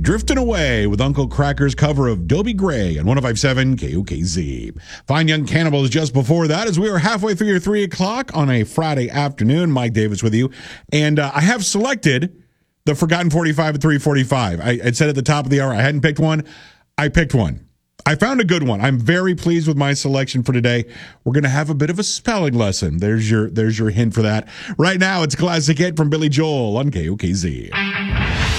Drifting Away with Uncle Cracker's cover of Dobie Gray on 105.7 KOKZ. Fine Young Cannibals just before that, as we are halfway through your 3 o'clock on a Friday afternoon. Mike Davis with you. And I have selected the Forgotten 45 at 3:45. I said at the top of the hour I hadn't picked one. I picked one. I found a good one. I'm very pleased with my selection for today. We're going to have a bit of a spelling lesson. There's your hint for that. Right now, it's Classic Hit from Billy Joel on KOKZ.